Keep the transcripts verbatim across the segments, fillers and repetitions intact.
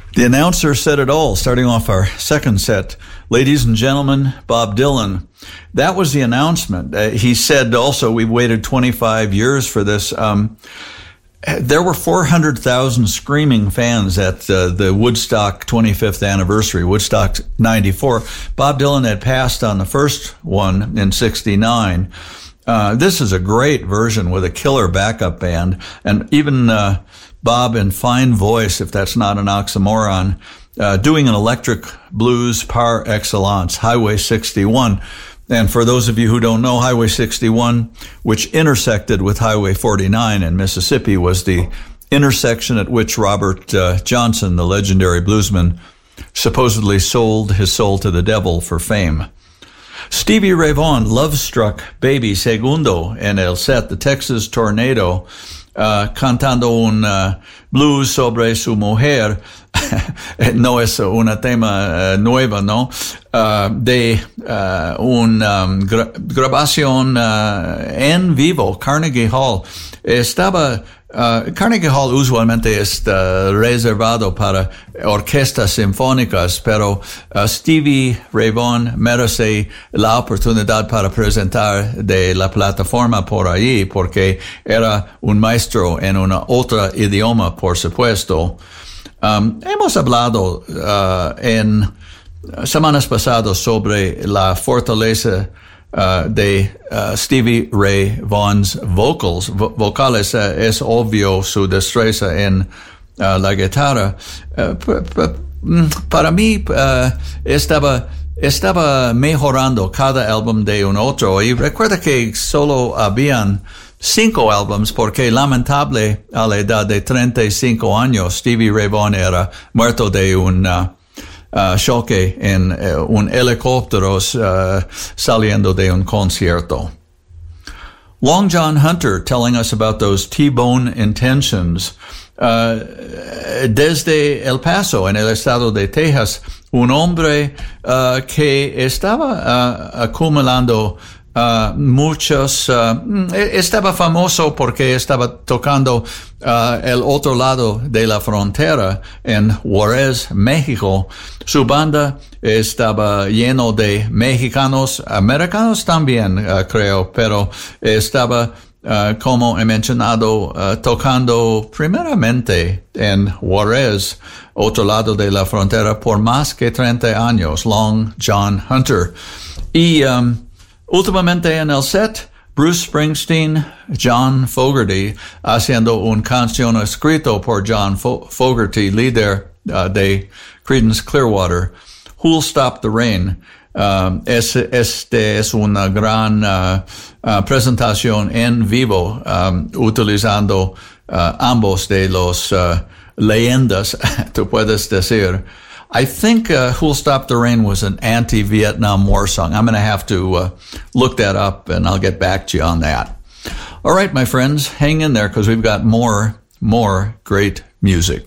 The announcer said it all, starting off our second set. Ladies and gentlemen, Bob Dylan. That was the announcement. Uh, he said also, we've waited twenty-five years for this. Um, there were four hundred thousand screaming fans at uh, the Woodstock twenty-fifth anniversary, Woodstock ninety-four. Bob Dylan had passed on the first one in sixty-nine. Uh, this is a great version with a killer backup band. And even uh, Bob in fine voice, if that's not an oxymoron, uh, doing an electric blues par excellence, Highway sixty-one. And for those of you who don't know, Highway sixty-one, which intersected with Highway forty-nine in Mississippi, was the intersection at which Robert uh, Johnson, the legendary bluesman, supposedly sold his soul to the devil for fame. Stevie Ray Vaughan, Love Struck Baby Segundo en el set, the Texas Tornado, uh, cantando un uh, blues sobre su mujer. No es una tema uh, nueva, ¿no? Uh, de uh, una um, gra- grabación uh, en vivo, Carnegie Hall. Estaba, uh, Carnegie Hall usualmente está reservado para orquestas sinfónicas, pero uh, Stevie Ray Vaughan merece la oportunidad para presentar de la plataforma por ahí, porque era un maestro en una otra idioma, por supuesto. Um, hemos hablado uh, en semanas pasadas sobre la fortaleza uh, de uh, Stevie Ray Vaughan's vocals, vo- vocales. Uh, es obvio su destreza en uh, la guitarra. Uh, p- p- para mí uh, estaba estaba mejorando cada álbum de un otro, y recuerda que solo habían cinco álbums porque lamentable a la edad de treinta y cinco años Stevie Ray Vaughan era muerto de un uh, uh, choque en uh, un helicóptero uh, saliendo de un concierto. Long John Hunter telling us about those T-Bone intentions. Uh, desde El Paso, en el estado de Texas, un hombre uh, que estaba uh, acumulando Uh, muchos, uh, estaba famoso porque estaba tocando uh, el otro lado de la frontera en Juárez, México. Su banda estaba lleno de mexicanos, americanos también, uh, creo, pero estaba, uh, como he mencionado, uh, tocando primeramente en Juárez, otro lado de la frontera, por más que treinta años, Long John Hunter. Y, um, últimamente en el set, Bruce Springsteen, John Fogerty, haciendo una canción escrito por John Fo- Fogerty, líder uh, de Creedence Clearwater, Who'll Stop the Rain. Um, es, este es una gran uh, uh, presentación en vivo, um, utilizando uh, ambos de los uh, leyendas, tú puedes decir. I think uh, Who'll Stop the Rain was an anti-Vietnam War song. I'm going to have to uh, look that up, and I'll get back to you on that. All right, my friends, hang in there because we've got more, more great music.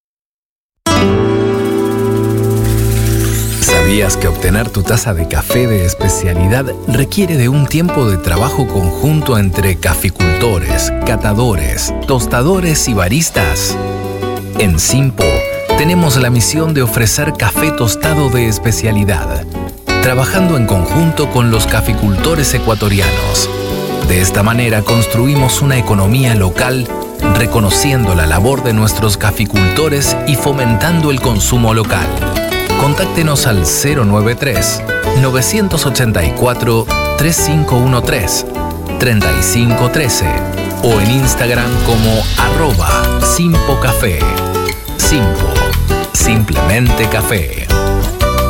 ¿Sabías que obtener tu taza de café de especialidad requiere de un tiempo de trabajo conjunto entre caficultores, catadores, tostadores y baristas? En Simpo, tenemos la misión de ofrecer café tostado de especialidad, trabajando en conjunto con los caficultores ecuatorianos. De esta manera construimos una economía local, reconociendo la labor de nuestros caficultores y fomentando el consumo local. Contáctenos al cero noventa y tres, nueve ocho cuatro, tres cinco uno tres, tres cinco uno tres o en Instagram como arroba Simpo Café. Simpo, simplemente café.